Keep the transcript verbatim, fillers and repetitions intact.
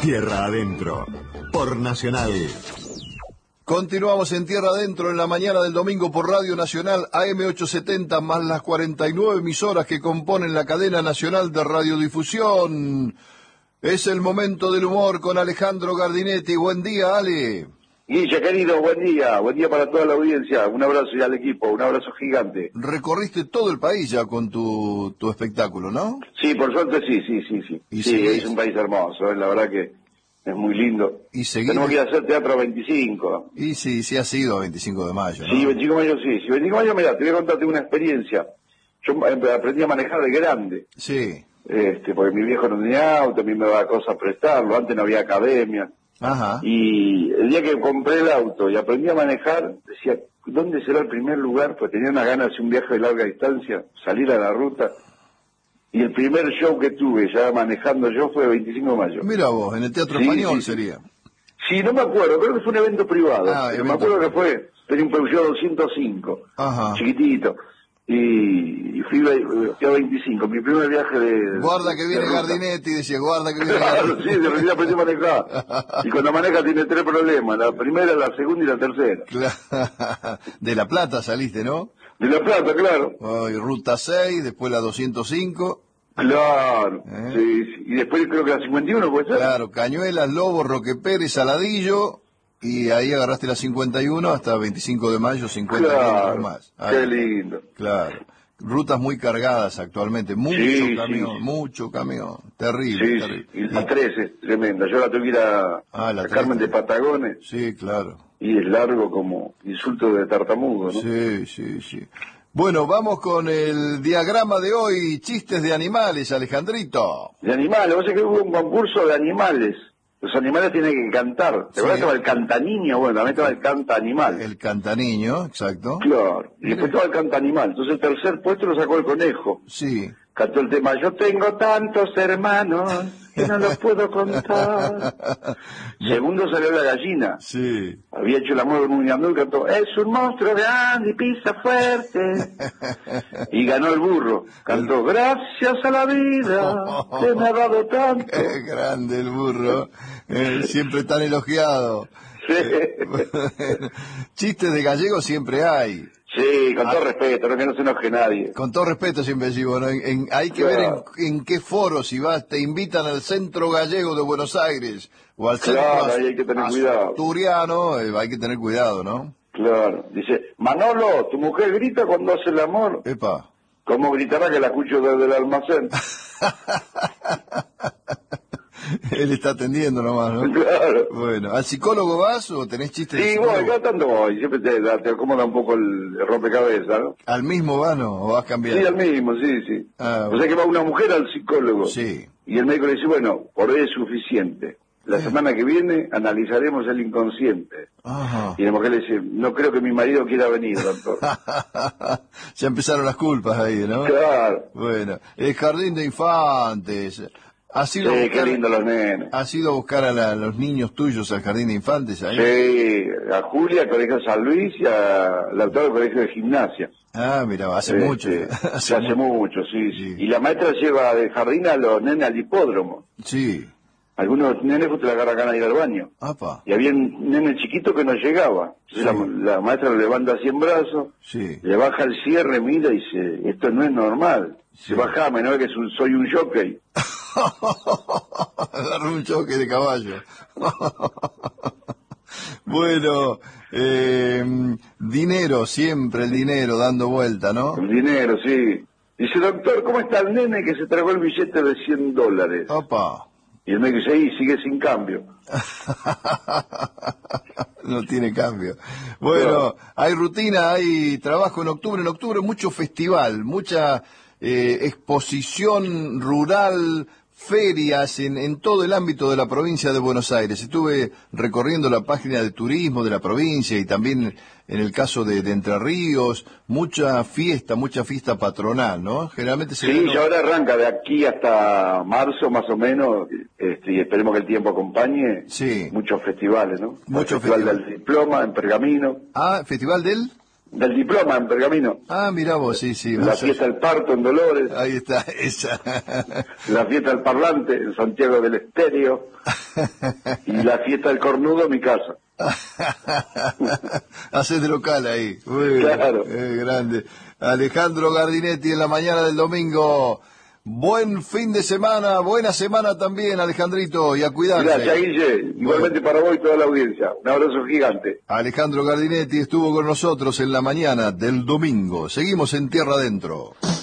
Tierra Adentro, por Nacional. Continuamos en Tierra Adentro en la mañana del domingo por Radio Nacional A M ochocientos setenta más las cuarenta y nueve emisoras que componen la cadena nacional de radiodifusión. Es el momento del humor con Alejandro Gardinetti. Buen día, Ale. Guille, querido, buen día. Buen día para toda la audiencia. Un abrazo y al equipo, un abrazo gigante. Recorriste todo el país ya con tu, tu espectáculo, ¿no? Sí, por suerte sí, sí, sí, sí. Y sí, seguís. es un país hermoso, ¿eh? La verdad que es muy lindo. Y seguís. Tenemos que ir a hacer teatro veinticinco. Y sí, sí ha sido veinticinco de mayo, ¿no? Sí, veinticinco de mayo sí. Sí, veinticinco de mayo, mira, te voy a contarte una experiencia. Yo eh, aprendí a manejar de grande. Sí. Este, porque mi viejo no tenía auto, a mí me daba cosa prestarlo, antes no había academia. Ajá. Y el día que compré el auto y aprendí a manejar, decía, ¿dónde será el primer lugar? Pues tenía una ganas de hacer un viaje de larga distancia, salir a la ruta. Y el primer show que tuve ya manejando yo fue el veinticinco de mayo. Mira vos, en el Teatro Sí, Español sí, sí. sería. Sí, no me acuerdo, creo que fue un evento privado. Ah, pero evento me acuerdo privado. que fue, tenía un Peugeot doscientos cinco, Ajá. chiquitito. Y, y fui, fui a veinticinco, mi primer viaje de... Guarda que viene de ruta. Gardinetti, decía, guarda que viene Claro, Gardinetti. sí, de recién aprendí a manejar. Y cuando maneja tiene tres problemas, la primera, la segunda y la tercera. Claro. De La Plata saliste, ¿no? De La Plata, claro. Ay, Ruta seis, después la doscientos cinco. Claro, ¿Eh? sí, sí. Y después creo que la cincuenta y uno puede ser. Claro, Cañuelas, Lobo, Roque Pérez, Saladillo, y ahí agarraste la cincuenta y uno hasta veinticinco de mayo, cincuenta kilómetros Claro, más. qué Ahí. lindo. Claro. Rutas muy cargadas actualmente, mucho Sí, camión, sí, sí. mucho camión, terrible, Sí, sí. terrible. Y la tres es tremenda. Yo la tengo que ir a, Ah, la a tres Carmen de también. Patagones Sí, claro. y es largo como insulto de tartamudo, ¿no? Sí, sí, sí. Bueno, vamos con el diagrama de hoy, chistes de animales, Alejandrito. De animales, vos sabés que hubo un concurso de animales. Los animales tienen que cantar. ¿Te Sí. acuerdas que estaba el cantaniño? Bueno, también estaba el canta animal. El cantaniño, exacto. Claro. Y después estaba el canta animal. Entonces el tercer puesto lo sacó el conejo. Sí. Cantó el tema, yo tengo tantos hermanos que no los puedo contar. Segundo salió la gallina. Sí. Había hecho el amor con un ñandú y cantó, es un monstruo grande y pisa fuerte. Y ganó el burro. Cantó, gracias a la vida que me ha dado tanto. Qué grande el burro, eh, siempre tan elogiado. Sí, Chistes de gallego siempre hay. sí, con todo Ah. respeto, no que no se enoje nadie. Con todo respeto siempre decimos, ¿no? En- en- hay que Claro. ver en, en qué foro, si vas, te invitan al Centro Gallego de Buenos Aires o al Claro, Centro ahí hay que tener cuidado. Asturiano, eh, hay que tener cuidado, ¿no? Claro. Dice, Manolo, tu mujer grita cuando hace el amor. Epa. ¿Cómo gritará que la escucho desde el almacén? Él está atendiendo nomás, ¿no? Claro. Bueno, ¿al psicólogo vas o tenés chistes de Sí, psicólogo? bueno, cada tanto voy, siempre te, te acomoda un poco el, el rompecabezas, ¿no? ¿Al mismo vas no? ¿O vas cambiando? Sí, al mismo, sí, sí. Ah, O sea que va una mujer al psicólogo. Sí. Y el médico le dice, bueno, por hoy es suficiente. La Eh. semana que viene analizaremos el inconsciente. Ajá. Y la mujer le dice, no creo que mi marido quiera venir, doctor. Ya empezaron las culpas ahí, ¿no? Claro. Bueno, el jardín de infantes. ¿Has Sí, ido, a qué buscar, lindo los nenes. has ido a buscar a, la- a los niños tuyos al jardín de infantes ahí? Sí, a Julia, al Colegio San Luis, y a Lautaro, al Colegio de Gimnasia. Ah, mira, hace Este, mucho. Hace, hace mucho, sí, Sí. sí. Y la maestra lleva de jardín a los nenes al hipódromo. Sí. Algunos nenes justo le agarran ganas de ir al baño. Apa. Y había un nene chiquito que no llegaba. Entonces Sí. la, la maestra lo levanta así en brazos, Sí. le baja el cierre, mira y dice, esto no es normal. Sí. Se bajame, no es que es un- soy un jockey. Agarró un choque de caballo. Bueno, eh, dinero, siempre el dinero dando vuelta, ¿no? El dinero, sí. Dice, doctor, ¿cómo está el nene que se tragó el billete de cien dólares? Opa. Y el médico dice, ahí sigue sin cambio. No tiene cambio. Bueno, hay rutina, hay trabajo en octubre. En octubre mucho festival, mucha eh, exposición rural, ferias en, en todo el ámbito de la provincia de Buenos Aires. Estuve recorriendo la página de turismo de la provincia y también en el caso de, de Entre Ríos, mucha fiesta, mucha fiesta patronal, ¿no? Generalmente se Sí, ve- y ahora arranca de aquí hasta marzo más o menos, este, y esperemos que el tiempo acompañe. Sí. Muchos festivales, ¿no? Muchos el Festival festivales. del Diploma en Pergamino, Ah, Festival del... del diploma en Pergamino. Ah, mirá vos, sí, sí. La fiesta del parto en Dolores. Ahí está, esa. La fiesta del parlante en Santiago del Estero. Y la fiesta del cornudo en mi casa. Haces de local ahí. Muy bien. Claro. Eh, grande. Alejandro Gardinetti en la mañana del domingo. Buen fin de semana, buena semana también, Alejandrito, y a cuidarse. Gracias, Guille. Igualmente bueno. Para vos y toda la audiencia. Un abrazo gigante. Alejandro Gardinetti estuvo con nosotros en la mañana del domingo. Seguimos en Tierra Adentro.